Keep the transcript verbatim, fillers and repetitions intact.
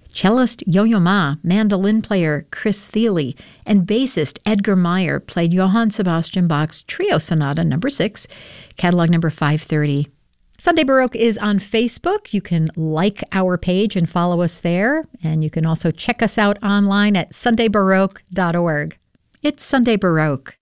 Cellist Yo-Yo Ma, mandolin player Chris Thiele, and bassist Edgar Meyer played Johann Sebastian Bach's Trio Sonata number six, catalog number five thirty. Sunday Baroque is on Facebook. You can like our page and follow us there, and you can also check us out online at sunday baroque dot org. It's Sunday Baroque.